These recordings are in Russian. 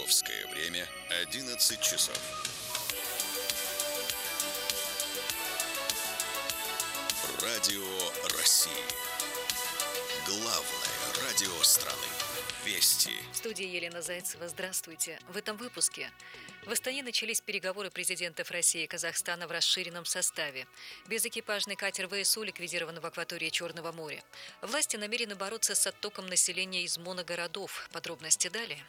Московское время 11 часов. Радио России. Главное радио страны. Вести. В студии Елена Зайцева. Здравствуйте. В этом выпуске. В Астане начались переговоры президентов России и Казахстана в расширенном составе. Безэкипажный катер ВСУ ликвидирован в акватории Черного моря. Власти намерены бороться с оттоком населения из моногородов. Подробности далее.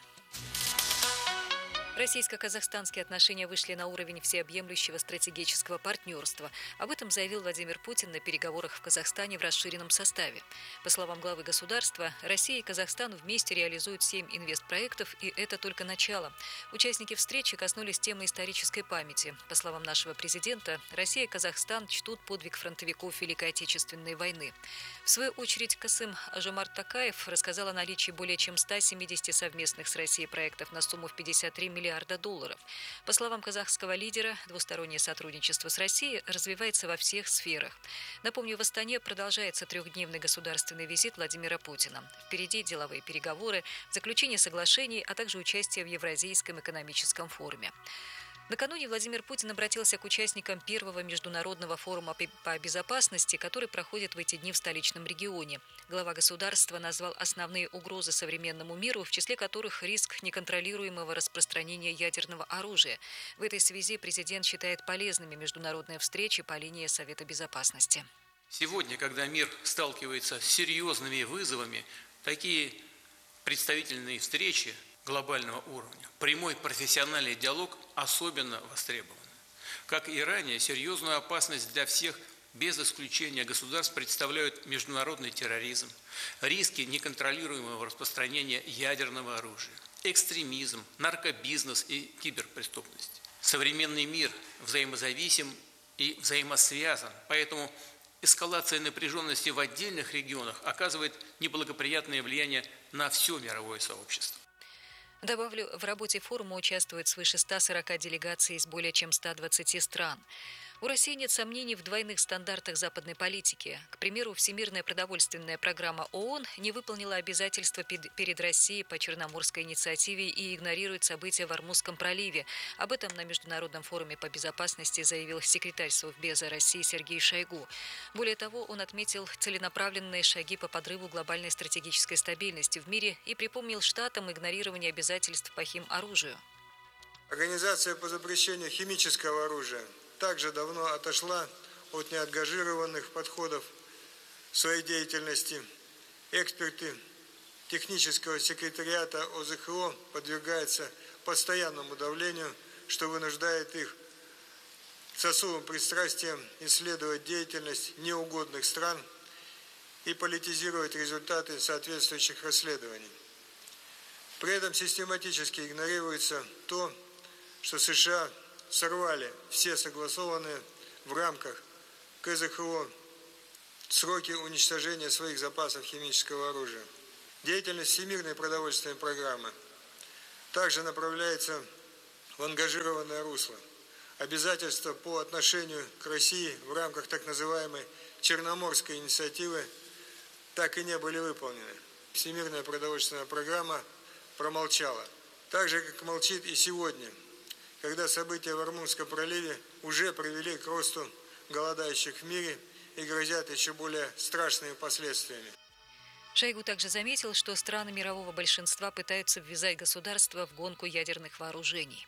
Российско-казахстанские отношения вышли на уровень всеобъемлющего стратегического партнерства. Об этом заявил Владимир Путин на переговорах в Казахстане в расширенном составе. По словам главы государства, Россия и Казахстан вместе реализуют 7 инвестпроектов, и это только начало. Участники встречи коснулись темы исторической памяти. По словам нашего президента, Россия и Казахстан чтут подвиг фронтовиков Великой Отечественной войны. В свою очередь, Касым-Жомарт Токаев рассказал о наличии более чем 170 совместных с Россией проектов на сумму в 53 миллиарда долларов. По словам казахского лидера, двустороннее сотрудничество с Россией развивается во всех сферах. Напомню, в Астане продолжается трехдневный государственный визит Владимира Путина. Впереди деловые переговоры, заключение соглашений, а также участие в Евразийском экономическом форуме. Накануне Владимир Путин обратился к участникам первого международного форума по безопасности, который проходит в эти дни в столичном регионе. Глава государства назвал основные угрозы современному миру, в числе которых риск неконтролируемого распространения ядерного оружия. В этой связи президент считает полезными международные встречи по линии Совета Безопасности. Сегодня, когда мир сталкивается с серьезными вызовами, такие представительные встречи глобального уровня, прямой профессиональный диалог особенно востребован. Как и ранее, серьезную опасность для всех без исключения государств представляют международный терроризм, риски неконтролируемого распространения ядерного оружия, экстремизм, наркобизнес и киберпреступность. Современный мир взаимозависим и взаимосвязан, поэтому эскалация напряженности в отдельных регионах оказывает неблагоприятное влияние на все мировое сообщество. Добавлю, в работе форума участвует свыше 140 делегаций из более чем 120 стран. У России нет сомнений в двойных стандартах западной политики. К примеру, Всемирная продовольственная программа ООН не выполнила обязательства перед Россией по Черноморской инициативе и игнорирует события в Ормузском проливе. Об этом на Международном форуме по безопасности заявил секретарь Совбеза России Сергей Шойгу. Более того, он отметил целенаправленные шаги по подрыву глобальной стратегической стабильности в мире и припомнил штатам игнорирование обязательств по химоружию. Организация по запрещению химического оружия также давно отошла от неангажированных подходов в своей деятельности. Эксперты технического секретариата ОЗХО подвергаются постоянному давлению, что вынуждает их с особым пристрастием исследовать деятельность неугодных стран и политизировать результаты соответствующих расследований. При этом систематически игнорируется то, что США сорвали все согласованные в рамках КЗХО сроки уничтожения своих запасов химического оружия. Деятельность Всемирной продовольственной программы также направляется в ангажированное русло. Обязательства по отношению к России в рамках так называемой Черноморской инициативы так и не были выполнены. Всемирная продовольственная программа промолчала. Так же, как молчит и сегодня, когда события в Ормузском проливе уже привели к росту голодающих в мире и грозят еще более страшными последствиями. Шойгу также заметил, что страны мирового большинства пытаются ввязать государство в гонку ядерных вооружений.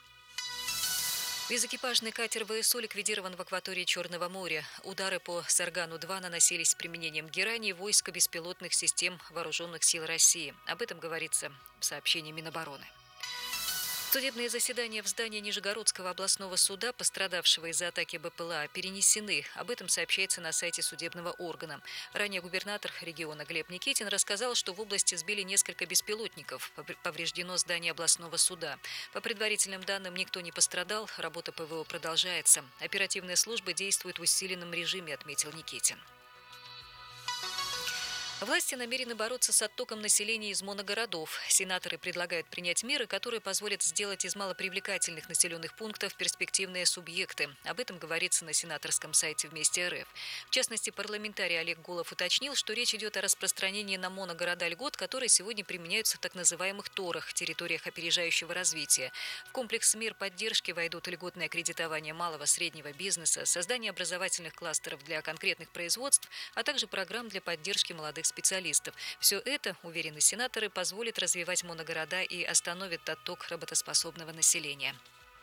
Безэкипажный катер ВСУ ликвидирован в акватории Черного моря. Удары по Саргану-2 наносились с применением герани и войска беспилотных систем Вооруженных сил России. Об этом говорится в сообщении Минобороны. Судебные заседания в здании Нижегородского областного суда, пострадавшего из-за атаки БПЛА, перенесены. Об этом сообщается на сайте судебного органа. Ранее губернатор региона Глеб Никитин рассказал, что в области сбили несколько беспилотников. Повреждено здание областного суда. По предварительным данным, никто не пострадал. Работа ПВО продолжается. Оперативные службы действуют в усиленном режиме, отметил Никитин. Власти намерены бороться с оттоком населения из моногородов. Сенаторы предлагают принять меры, которые позволят сделать из малопривлекательных населенных пунктов перспективные субъекты. Об этом говорится на сенаторском сайте «Вместе РФ». В частности, парламентарий Олег Голов уточнил, что речь идет о распространении на моногорода льгот, которые сегодня применяются в так называемых ТОРах – территориях опережающего развития. В комплекс мер поддержки войдут льготное кредитование малого и среднего бизнеса, создание образовательных кластеров для конкретных производств, а также программ для поддержки молодых специалистов. Все это, уверены сенаторы, позволит развивать моногорода и остановит отток работоспособного населения.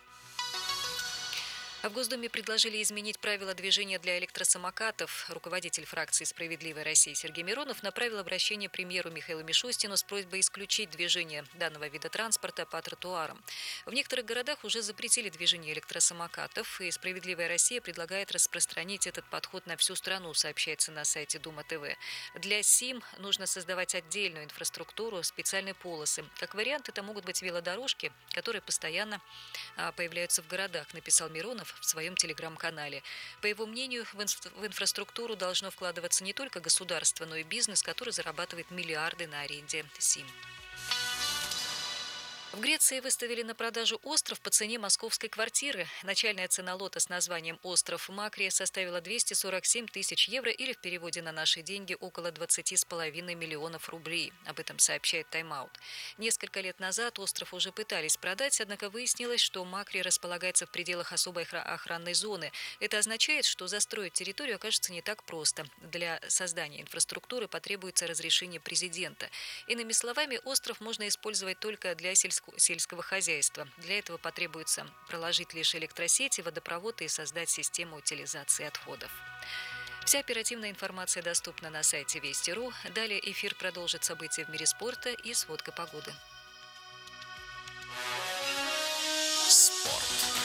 А в Госдуме предложили изменить правила движения для электросамокатов. Руководитель фракции «Справедливая Россия» Сергей Миронов направил обращение премьеру Михаилу Мишустину с просьбой исключить движение данного вида транспорта по тротуарам. В некоторых городах уже запретили движение электросамокатов, и «Справедливая Россия» предлагает распространить этот подход на всю страну, сообщается на сайте Дума ТВ. Для СИМ нужно создавать отдельную инфраструктуру, специальные полосы. Как вариант, это могут быть велодорожки, которые постоянно появляются в городах, написал Миронов в своем телеграм-канале. По его мнению, в инфраструктуру должно вкладываться не только государство, но и бизнес, который зарабатывает миллиарды на аренде СИМ. В Греции выставили на продажу остров по цене московской квартиры. Начальная цена лота с названием «Остров Макрия» составила 247 тысяч евро или в переводе на наши деньги около 20,5 миллионов рублей. Об этом сообщает «Тайм-аут». Несколько лет назад остров уже пытались продать, однако выяснилось, что Макрия располагается в пределах особой охранной зоны. Это означает, что застроить территорию окажется не так просто. Для создания инфраструктуры потребуется разрешение президента. Иными словами, остров можно использовать только для сельского хозяйства. Для этого потребуется проложить лишь электросети, водопровод и создать систему утилизации отходов. Вся оперативная информация доступна на сайте Вести.ру. Далее эфир продолжит события в мире спорта и сводка погоды. Спорт.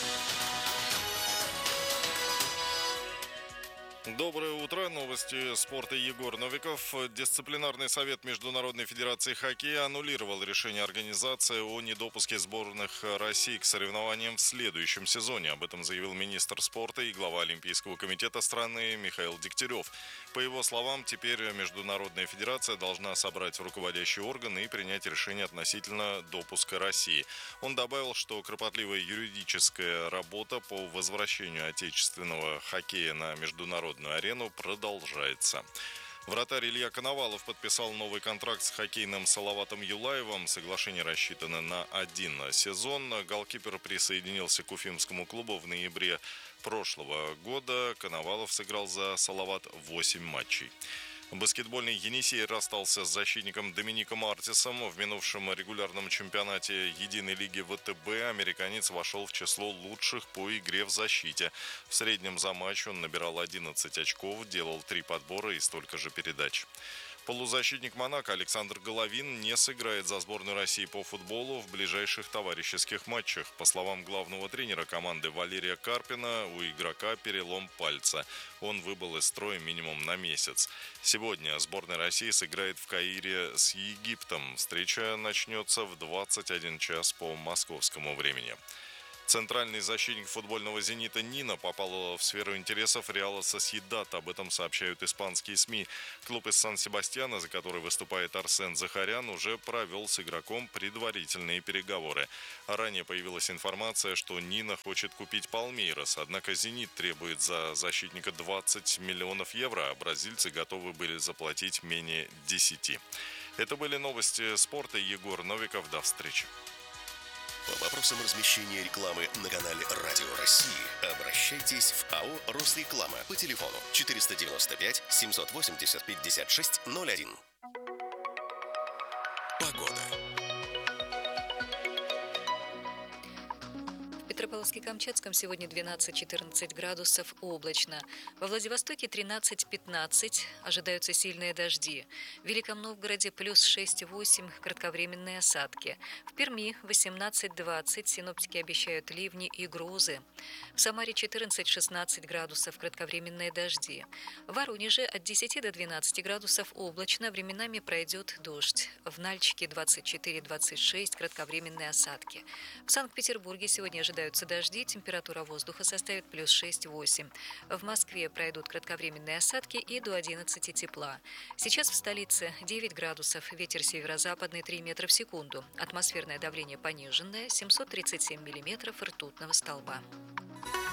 Доброе утро. Новости спорта. Егор Новиков. Дисциплинарный совет Международной федерации хоккея аннулировал решение организации о недопуске сборных России к соревнованиям в следующем сезоне. Об этом заявил министр спорта и глава Олимпийского комитета страны Михаил Дегтярев. По его словам, теперь Международная федерация должна собрать руководящий орган и принять решение относительно допуска России. Он добавил, что кропотливая юридическая работа по возвращению отечественного хоккея на международную арену продолжается. Вратарь Илья Коновалов подписал новый контракт с хоккейным Салаватом Юлаевым. Соглашение рассчитано на 1 сезон. Голкипер присоединился к уфимскому клубу в ноябре прошлого года. Коновалов сыграл за Салават 8 матчей. Баскетбольный Енисей расстался с защитником Домиником Артисом. В минувшем регулярном чемпионате единой лиги ВТБ американец вошел в число лучших по игре в защите. В среднем за матч он набирал 11 очков, делал 3 подбора и столько же передач. Полузащитник «Монако» Александр Головин не сыграет за сборную России по футболу в ближайших товарищеских матчах. По словам главного тренера команды Валерия Карпина, у игрока перелом пальца. Он выбыл из строя минимум на месяц. Сегодня сборная России сыграет в Каире с Египтом. Встреча начнется в 21 час по московскому времени. Центральный защитник футбольного «Зенита» Нина попала в сферу интересов Реала Сосьедад. Об этом сообщают испанские СМИ. Клуб из Сан-Себастьяна, за который выступает Арсен Захарян, уже провел с игроком предварительные переговоры. Ранее появилась информация, что Нина хочет купить Палмейрас. Однако «Зенит» требует за защитника 20 миллионов евро, а бразильцы готовы были заплатить менее 10. Это были новости спорта. Егор Новиков. До встречи. По вопросам размещения рекламы на канале Радио России обращайтесь в АО «Росреклама» по телефону 495 780 5601. Погода. В Петропавловске-Камчатском сегодня 12-14 градусов, облачно. Во Владивостоке 13-15, ожидаются сильные дожди. В Великом Новгороде плюс 6-8, кратковременные осадки. В Перми 18-20, синоптики обещают ливни и грозы. В Самаре 14-16 градусов, кратковременные дожди. В Воронеже от 10 до 12 градусов облачно, временами пройдет дождь. В Нальчике 24-26, кратковременные осадки. В Санкт-Петербурге сегодня ожидаются Начнутся дожди, температура воздуха составит плюс 6-8. В Москве пройдут кратковременные осадки и до 11 тепла. Сейчас в столице 9 градусов, ветер северо-западный 3 метра в секунду. Атмосферное давление пониженное, 737 миллиметров ртутного столба.